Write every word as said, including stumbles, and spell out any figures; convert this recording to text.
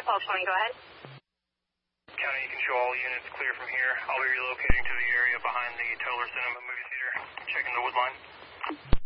twelve twenty, go ahead. County, you can show all units clear from here. I'll be relocating to the area behind the Toller Cinema movie theater, checking the wood line.